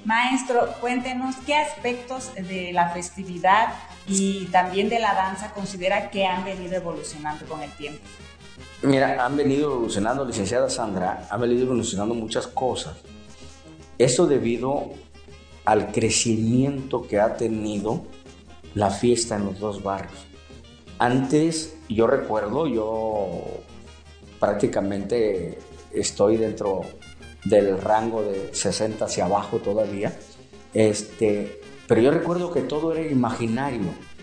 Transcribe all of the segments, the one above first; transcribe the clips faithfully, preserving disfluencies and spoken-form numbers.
Maestro, cuéntenos qué aspectos de la festividad y también de la danza considera que han venido evolucionando con el tiempo. Mira, han venido evolucionando, licenciada Sandra, han venido evolucionando muchas cosas. Eso debido al crecimiento que ha tenido la fiesta en los dos barrios. Antes, yo recuerdo, yo prácticamente estoy dentro del rango de sesenta hacia abajo todavía, este, pero yo recuerdo que todo era imaginario.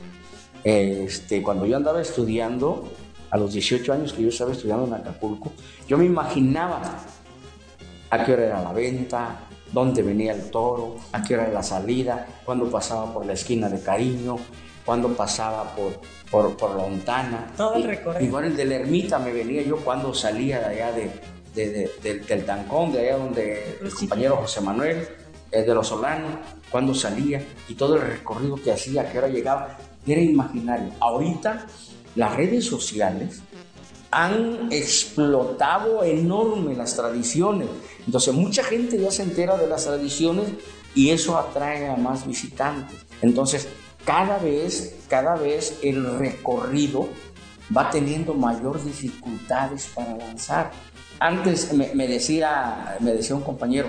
Este, cuando yo andaba estudiando, a los dieciocho años que yo estaba estudiando en Acapulco, yo me imaginaba a qué hora era la venta, dónde venía el toro, a qué hora era la salida, cuándo pasaba por la esquina de Cariño, cuándo pasaba por, por, por la Ontana. Todo el recorrido. Igual el de la Ermita me venía yo cuando salía de allá de, de, de, de, del Tancón, de allá donde el compañero José Manuel, eh, de los Solanos, cuando salía y todo el recorrido que hacía, a qué hora llegaba, era imaginario. Ahorita las redes sociales han explotado enorme las tradiciones. Entonces mucha gente ya se entera de las tradiciones y eso atrae a más visitantes. Entonces cada vez, cada vez el recorrido va teniendo mayor dificultades para avanzar. Antes me, me, decía, me decía un compañero,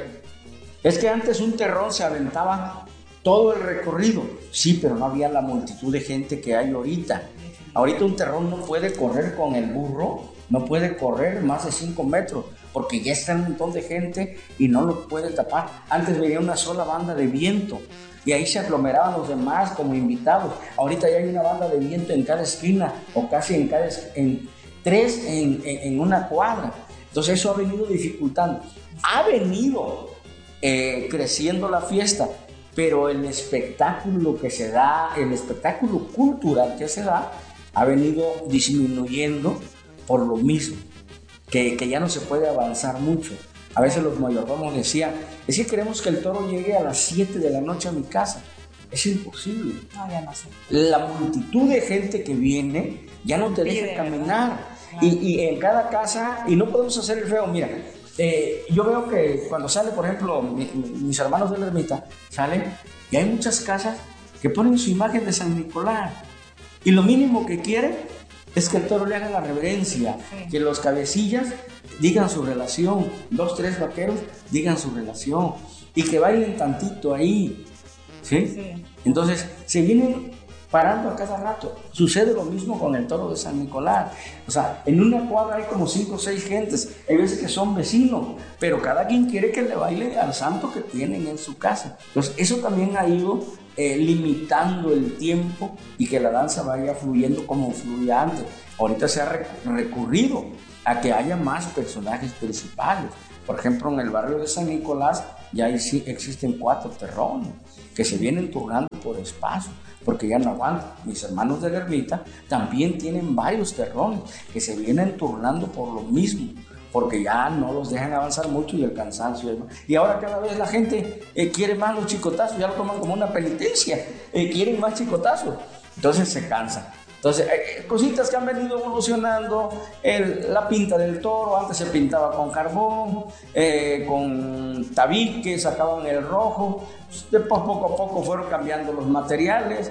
es que antes un terrón se aventaba todo el recorrido. Sí, pero no había la multitud de gente que hay ahorita. Ahorita un terrón no puede correr con el burro, no puede correr más de cinco metros, porque ya está un montón de gente y no lo puede tapar. Antes venía una sola banda de viento y ahí se aglomeraban los demás como invitados. Ahorita ya hay una banda de viento en cada esquina o casi en cada en tres en, en, en una cuadra. Entonces eso ha venido dificultando. Ha venido eh, creciendo la fiesta, pero el espectáculo que se da, el espectáculo cultural que se da, ha venido disminuyendo por lo mismo, que, que ya no se puede avanzar mucho. A veces los mayordomos decían, es que queremos que el toro llegue a las siete de la noche a mi casa. Es imposible. No, ya no sé. La multitud de gente que viene ya no te deja caminar. Y, y en cada casa, y no podemos hacer el feo. Mira, eh, yo veo que cuando sale, por ejemplo, mi, mi, mis hermanos de la Ermita, salen y hay muchas casas que ponen su imagen de San Nicolás. Y lo mínimo que quiere es que el toro le haga la reverencia, sí. Que los cabecillas digan su relación, dos, tres vaqueros digan su relación y que bailen tantito ahí, ¿sí? Sí. Entonces se vienen parando a cada rato. Sucede lo mismo con el toro de San Nicolás. O sea, en una cuadra hay como cinco o seis gentes, hay veces que son vecinos, pero cada quien quiere que le baile al santo que tienen en su casa. Entonces eso también ha ido Eh, limitando el tiempo y que la danza vaya fluyendo como fluía antes. Ahorita se ha rec- recurrido a que haya más personajes principales. Por ejemplo, en el barrio de San Nicolás ya hay, sí, existen cuatro terrones que se vienen turnando por espacio, porque ya no aguantan. Mis hermanos de la Ermita también tienen varios terrones que se vienen turnando por lo mismo, porque ya no los dejan avanzar mucho y el cansancio es más. Y ahora cada vez la gente eh, quiere más los chicotazos, ya lo toman como una penitencia, eh, quieren más chicotazos, entonces se cansan. Entonces, eh, cositas que han venido evolucionando, el, la pinta del toro, antes se pintaba con carbón, eh, con tabique, sacaban el rojo, después poco a poco fueron cambiando los materiales.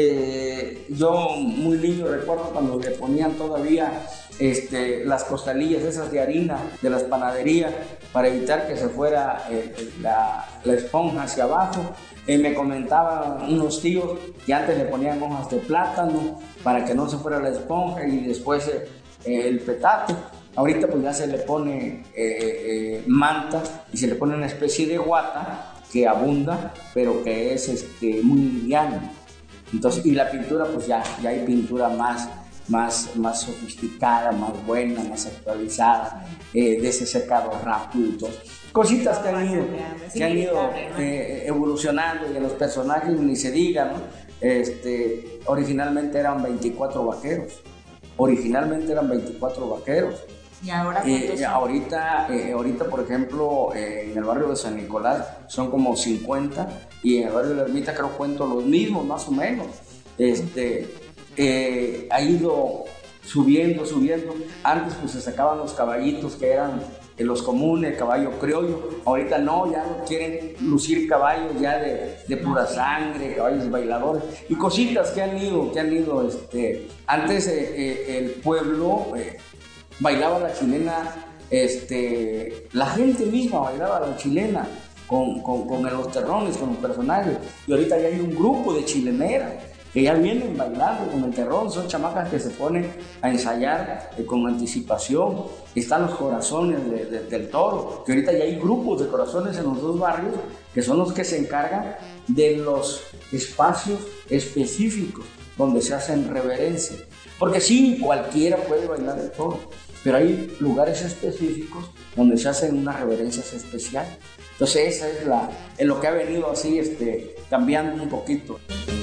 Eh, yo muy niño recuerdo cuando le ponían todavía Este, las costalillas esas de harina de las panaderías para evitar que se fuera eh, la, la esponja hacia abajo. Eh, me comentaban unos tíos que antes le ponían hojas de plátano para que no se fuera la esponja y después eh, eh, el petate. Ahorita pues ya se le pone eh, eh, manta y se le pone una especie de guata que abunda pero que es este, muy liviana. Entonces, y la pintura pues ya, ya hay pintura más Más, más sofisticada, más buena, más actualizada, eh, de ese secado rápido, cositas que han ido, que han ido eh, evolucionando y en los personajes ni se diga, ¿no? Este, originalmente eran veinticuatro vaqueros, originalmente eran veinticuatro vaqueros. ¿Y ahora eh, ahorita, eh, ahorita, por ejemplo, eh, en el barrio de San Nicolás son como cincuenta y en el barrio de la Ermita creo cuento los mismos, más o menos. Este... Eh, ha ido subiendo, subiendo. Antes pues se sacaban los caballitos que eran en los comunes, caballo criollo. Ahorita no, ya no quieren lucir caballos ya de, de pura sangre, caballos bailadores y cositas que han ido, que han ido. Este, antes eh, eh, el pueblo eh, bailaba la chilena, este, la gente misma bailaba la chilena con, con, con los terrones, con los personajes. Y ahorita ya hay un grupo de chileneras que ya vienen bailando con el terrón, son chamacas que se ponen a ensayar eh, con anticipación. Están los corazones de, de, del toro, que ahorita ya hay grupos de corazones en los dos barrios, que son los que se encargan de los espacios específicos donde se hacen reverencias. Porque sí, cualquiera puede bailar el toro, pero hay lugares específicos donde se hacen unas reverencias especiales. Entonces esa es la, en lo que ha venido así este, cambiando un poquito.